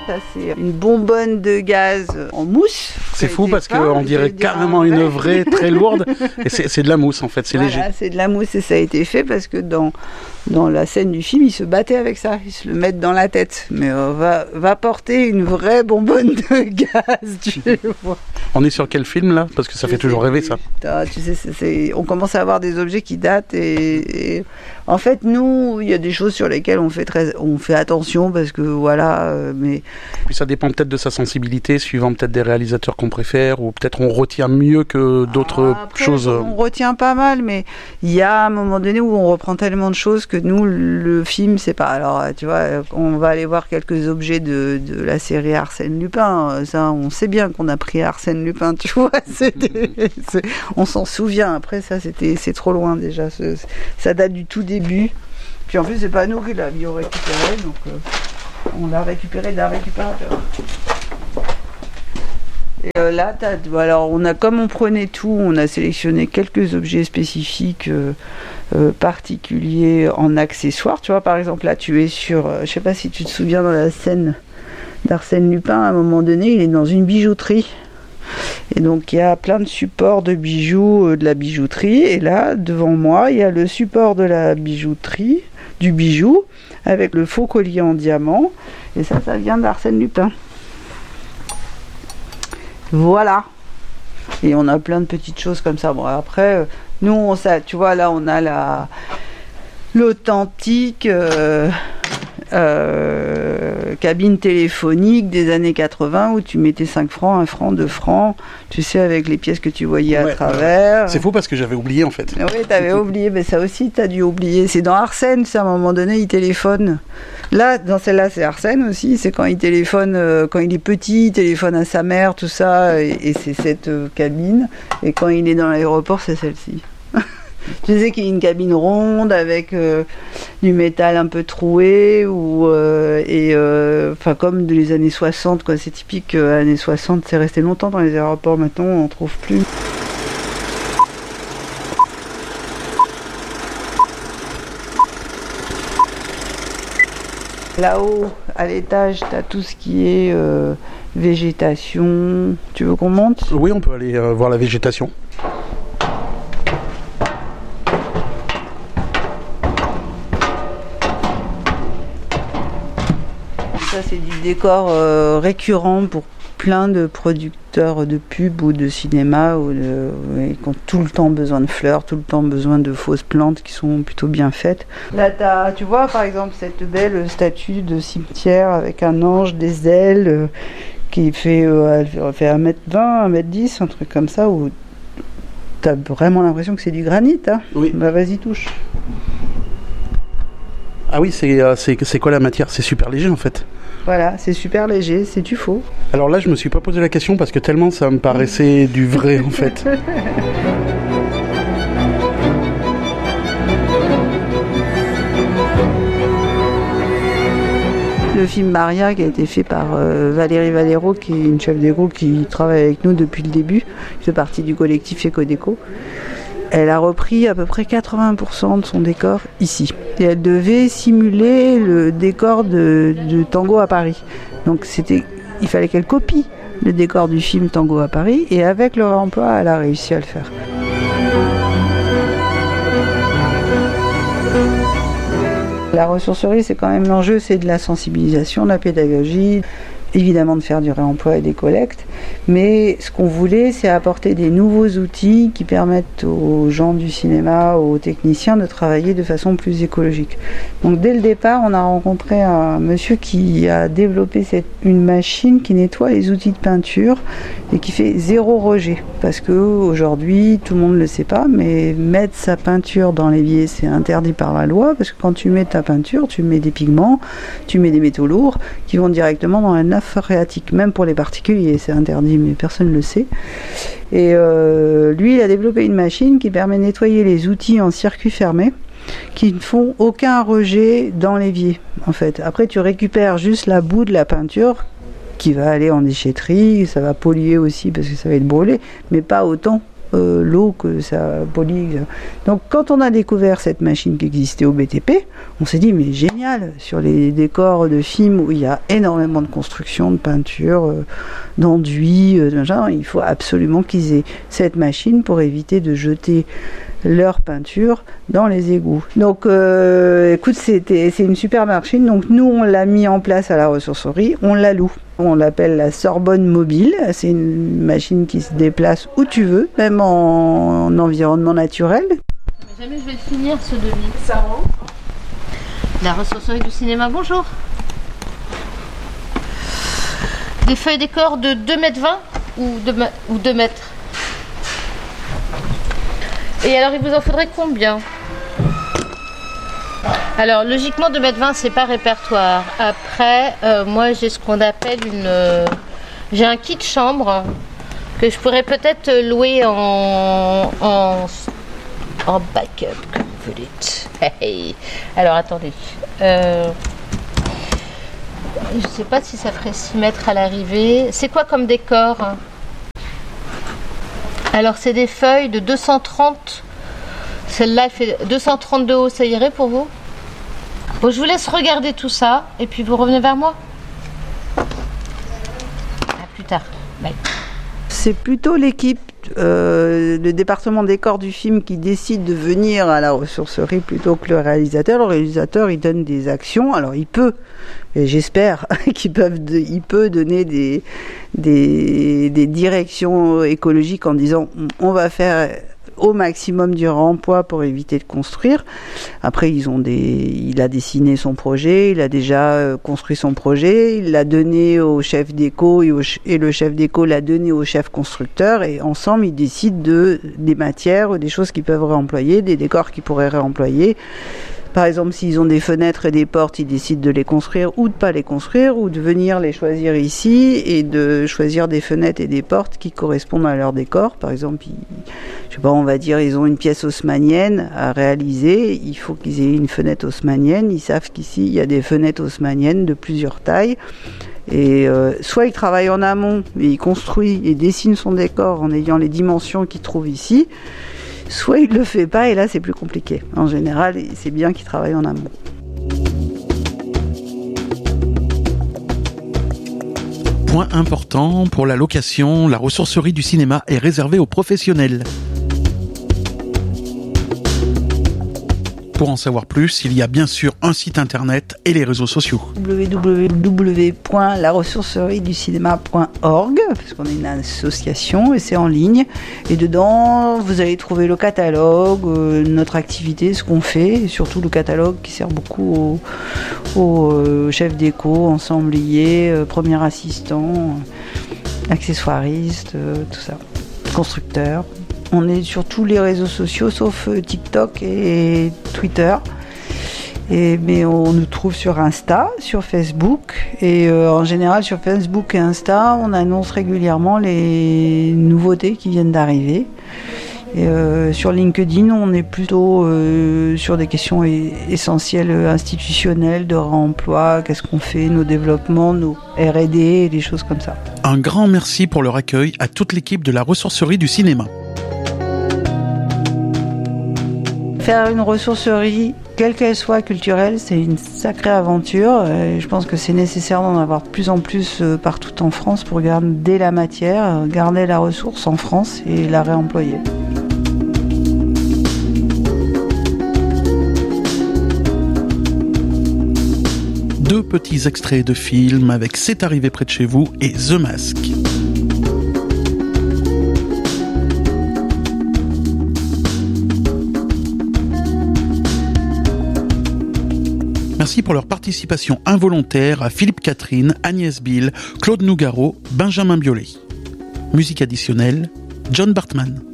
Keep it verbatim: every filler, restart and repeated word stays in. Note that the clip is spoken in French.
Ça, c'est une bonbonne de gaz en mousse. C'est fou parce qu'on dirait carrément une vraie très lourde. Et c'est, c'est de la mousse en fait, c'est voilà, léger. C'est de la mousse et ça a été fait parce que dans, dans la scène du film, ils se battaient avec ça. Ils se le mettent dans la tête. Mais euh, va, va porter une vraie bonbonne de gaz, tu vois. On est sur quel film là? Parce que ça fait toujours rêver ça. Ah, tu sais, c'est, c'est, on commence à avoir des objets qui datent et, et en fait, nous, il y a des choses sur lesquelles on fait, très, on fait attention parce que voilà, euh, mais... Puis ça dépend peut-être de sa sensibilité, suivant peut-être des réalisateurs qu'on préfère, ou peut-être on retient mieux que d'autres ah, après, choses. On retient pas mal, mais il y a un moment donné où on reprend tellement de choses que nous, le film, c'est pas... Alors, tu vois, on va aller voir quelques objets de, de la série Arsène Lupin, ça, on sait bien qu'on a pris Arsène Lupin, tu vois, c'était, c'est, on s'en souvient, après ça, c'était, c'est trop loin déjà, c'est, ça date du tout début, puis en plus, c'est pas nous qui l'avions récupéré, donc euh, on l'a récupéré d'un récupérateur. Et euh, là, t'as, alors on a, comme on prenait tout, on a sélectionné quelques objets spécifiques euh, euh, particuliers en accessoires. Tu vois, par exemple, là, tu es sur, euh, je sais pas si tu te souviens dans la scène d'Arsène Lupin, à un moment donné, il est dans une bijouterie. Et donc, il y a plein de supports de bijoux, euh, de la bijouterie. Et là, devant moi, il y a le support de la bijouterie, du bijou, avec le faux collier en diamant. Et ça, ça vient d'Arsène Lupin. Voilà. Et on a plein de petites choses comme ça. Bon, après, nous, on, ça, tu vois, là, on a la, l'authentique euh, euh, cabine téléphonique des années quatre-vingts où tu mettais cinq francs, un franc, deux francs, tu sais, avec les pièces que tu voyais à ouais, travers. C'est fou parce que j'avais oublié, en fait. Oui, t'avais oublié, mais ça aussi, t'as dû oublier. C'est dans Arsène, c'est à un moment donné, il téléphone. Là, dans celle-là, c'est Arsène aussi. C'est quand il téléphone, euh, quand il est petit, il téléphone à sa mère, tout ça, et, et c'est cette euh, cabine. Et quand il est dans l'aéroport, c'est celle-ci. Je sais qu'il y a une cabine ronde avec euh, du métal un peu troué, ou, euh, et enfin euh, comme de les années soixante, quoi. C'est typique, euh, années soixante, c'est resté longtemps dans les aéroports. Maintenant, on n'en trouve plus. Là-haut, à l'étage, tu as tout ce qui est euh, végétation. Tu veux qu'on monte ? Oui, on peut aller euh, voir la végétation. Ça, c'est du décor euh, récurrent pour plein de producteurs de pub ou de cinéma où de, ouais, qui ont tout le temps besoin de fleurs, tout le temps besoin de fausses plantes qui sont plutôt bien faites. Là, t'as, tu vois par exemple cette belle statue de cimetière avec un ange, des ailes, euh, qui fait, euh, fait un mètre vingt, un mètre dix, un truc comme ça, où t'as vraiment l'impression que c'est du granit. Hein. Oui. Bah vas-y, touche. Ah oui, c'est, euh, c'est, c'est quoi la matière ? C'est super léger en fait. Voilà, c'est super léger, c'est du faux. Alors là, je me suis pas posé la question parce que tellement ça me paraissait du vrai en fait. Le film Maria qui a été fait par euh, Valérie Valero, qui est une chef d'égo qui travaille avec nous depuis le début, qui fait partie du collectif Ecodeco. Elle a repris à peu près quatre-vingts pour cent de son décor ici. Et elle devait simuler le décor de, de Tango à Paris. Donc c'était, il fallait qu'elle copie le décor du film Tango à Paris, et avec le réemploi, elle a réussi à le faire. La ressourcerie, c'est quand même l'enjeu, c'est de la sensibilisation, de la pédagogie, évidemment de faire du réemploi et des collectes, mais ce qu'on voulait, c'est apporter des nouveaux outils qui permettent aux gens du cinéma, aux techniciens de travailler de façon plus écologique. Donc dès le départ, on a rencontré un monsieur qui a développé cette, une machine qui nettoie les outils de peinture et qui fait zéro rejet, parce que aujourd'hui, tout le monde ne le sait pas, mais mettre sa peinture dans l'évier, c'est interdit par la loi, parce que quand tu mets ta peinture, tu mets des pigments, tu mets des métaux lourds qui vont directement dans la nappe phréatique, même pour les particuliers, c'est interdit, mais personne ne le sait. Et euh, lui, il a développé une machine qui permet de nettoyer les outils en circuit fermé, qui ne font aucun rejet dans l'évier, en fait. Après, tu récupères juste la boue de la peinture, qui va aller en déchetterie, ça va polluer aussi, parce que ça va être brûlé, mais pas autant euh, l'eau que ça pollue. Donc quand on a découvert cette machine qui existait au B T P, on s'est dit mais génial, sur les décors de films où il y a énormément de construction, de peinture, euh, d'enduit, euh, de genre, il faut absolument qu'ils aient cette machine pour éviter de jeter leur peinture dans les égouts. Donc euh, écoute, c'était, c'est une super machine. Donc nous on l'a mis en place à la ressourcerie, on la loue. On l'appelle la Sorbonne Mobile. C'est une machine qui se déplace où tu veux, même en, en environnement naturel. Mais jamais je vais le finir ce devis. Ça rentre. La ressourcerie du cinéma, bonjour. Des feuilles décor de deux mètres vingt ou deux mètres? Et alors, il vous en faudrait combien? Alors, logiquement, deux mètres vingt, c'est pas répertoire. Après, euh, moi, j'ai ce qu'on appelle une... Euh, j'ai un kit chambre que je pourrais peut-être louer en, en, en backup, comme vous dites. Hey. Alors, attendez. Euh, je sais pas si ça ferait six mètres à l'arrivée. C'est quoi comme décor? Alors c'est des feuilles de deux cent trente. Celle-là fait deux cent trente de haut, ça irait pour vous? Bon, je vous laisse regarder tout ça et puis vous revenez vers moi. À plus tard. Bye. C'est plutôt l'équipe, euh, le département décor du film qui décide de venir à la ressourcerie plutôt que le réalisateur. Le réalisateur, il donne des actions. Alors il peut, et j'espère qu'il peuvent, de, il peut donner des, des, des directions écologiques en disant on va faire au maximum du réemploi pour éviter de construire. Après, ils ont des, il a dessiné son projet, il a déjà construit son projet, il l'a donné au chef d'éco et, au, et le chef d'éco l'a donné au chef constructeur et ensemble, ils décident de, des matières, des choses qu'ils peuvent réemployer, des décors qu'ils pourraient réemployer. Par exemple, s'ils ont des fenêtres et des portes, ils décident de les construire ou de pas les construire, ou de venir les choisir ici et de choisir des fenêtres et des portes qui correspondent à leur décor. Par exemple, ils, je sais pas, on va dire, ils ont une pièce haussmannienne à réaliser. Il faut qu'ils aient une fenêtre haussmannienne. Ils savent qu'ici, il y a des fenêtres haussmanniennes de plusieurs tailles. Et euh, soit il travaille en amont et il construit et dessine son décor en ayant les dimensions qu'il trouve ici, soit il ne le fait pas et là c'est plus compliqué. En général, c'est bien qu'il travaille en amont. Point important, pour la location, la ressourcerie du cinéma est réservée aux professionnels. Pour en savoir plus, il y a bien sûr un site internet et les réseaux sociaux. w w w point la ressourcerie du cinéma point org, parce qu'on est une association et c'est en ligne. Et dedans, vous allez trouver le catalogue, euh, notre activité, ce qu'on fait, et surtout le catalogue qui sert beaucoup aux, aux euh, chefs déco, ensembliers, euh, premiers assistants, euh, accessoiristes, euh, tout ça, constructeurs. On est sur tous les réseaux sociaux sauf TikTok et Twitter. Et, mais on nous trouve sur Insta, sur Facebook. Et euh, en général, sur Facebook et Insta, on annonce régulièrement les nouveautés qui viennent d'arriver. Et euh, sur LinkedIn, on est plutôt euh, sur des questions e- essentielles institutionnelles, de réemploi, qu'est-ce qu'on fait, nos développements, nos R et D, des choses comme ça. Un grand merci pour leur accueil à toute l'équipe de la ressourcerie du cinéma. Faire une ressourcerie, quelle qu'elle soit culturelle, c'est une sacrée aventure. Et je pense que c'est nécessaire d'en avoir de plus en plus partout en France pour garder la matière, garder la ressource en France et la réemployer. Deux petits extraits de films avec C'est arrivé près de chez vous et The Mask. Merci pour leur participation involontaire à Philippe Catherine, Agnès Bill, Claude Nougaro, Benjamin Biolay. Musique additionnelle, John Bartman.